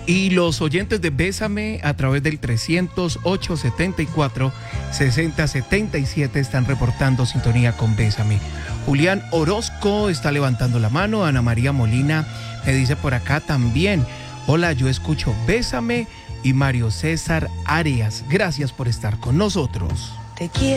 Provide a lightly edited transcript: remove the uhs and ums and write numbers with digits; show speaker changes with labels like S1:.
S1: Y los oyentes de Bésame a través del 300-874-6077 están reportando sintonía con Bésame. Julián Orozco está levantando la mano. Ana María Molina me dice por acá también: hola, yo escucho Bésame. Y Mario César Arias, gracias por estar con nosotros.
S2: Te quiero.